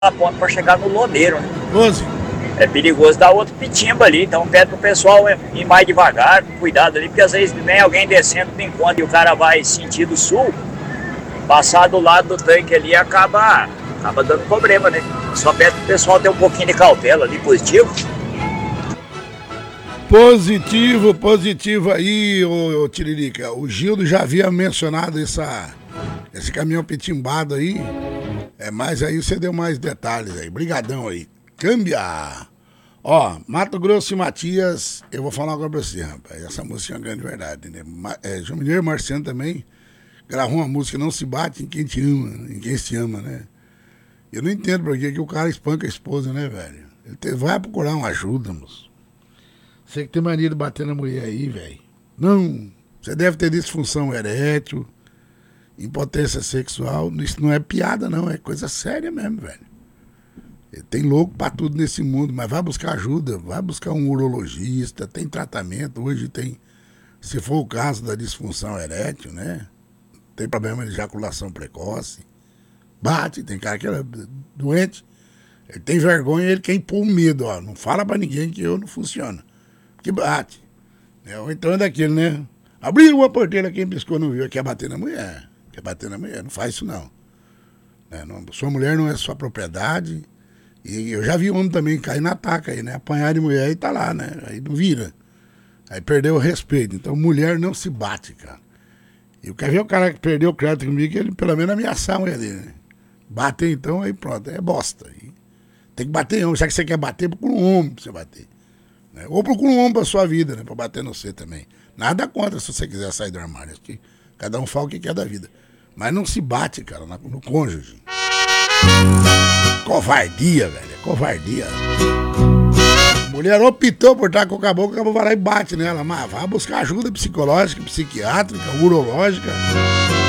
a ponta para chegar no lodeiro, né? 12. É perigoso dar outro pitimba ali, então pede pro pessoal ir mais devagar, com cuidado ali, porque às vezes vem alguém descendo do encontro e o cara vai sentido sul, passar do lado do tanque ali acaba dando problema, né? Só pede pro pessoal ter um pouquinho de cautela ali, positivo. Positivo aí, ô Tiririca. O Gildo já havia mencionado esse caminhão pitimbado aí. Mas aí você deu mais detalhes aí. Brigadão aí. Câmbia! Ó, Mato Grosso e Matias, eu vou falar agora pra você, rapaz. Essa música é uma grande verdade, né? João Mineiro e Marciano também gravou uma música Não Se Bate em Quem Te Ama, em Quem Se Ama, né? Eu não entendo por que o cara espanca a esposa, né, velho? Ele vai procurar uma ajuda, moço. Você que tem mania de bater na mulher aí, velho. Não, você deve ter disfunção erétil, impotência sexual. Isso não é piada, não. É coisa séria mesmo, velho. Tem louco pra tudo nesse mundo, mas vai buscar ajuda, vai buscar um urologista, tem tratamento. Hoje tem, se for o caso da disfunção erétil, né? Tem problema de ejaculação precoce. Bate, tem cara que é doente. Ele tem vergonha, ele quer impor medo, ó. Não fala pra ninguém que eu não funciona. Que bate. Ou então é daquele, né? Abriu uma porteira, quem piscou não viu. Quer bater na mulher. Quer bater na mulher. Não faz isso, não. Sua mulher não é sua propriedade. E eu já vi homem também cair na taca aí, né? Apanhar de mulher e tá lá, né? Aí não vira. Aí perdeu o respeito. Então mulher não se bate, cara. E eu quero ver o cara que perdeu o crédito comigo, que ele pelo menos ameaçar a mulher dele, né? Bater então, aí pronto. É bosta. Aí tem que bater em homem. Já que você quer bater, procura um homem pra você bater. Né? Ou procura um homem pra sua vida, né? Pra bater no você também. Nada contra se você quiser sair do armário. Acho que cada um fala o que quer da vida. Mas não se bate, cara, no cônjuge. Covardia, velho. Covardia. Mulher optou por estar com o caboclo vai lá e bate nela. Mas vai buscar ajuda psicológica, psiquiátrica, urológica.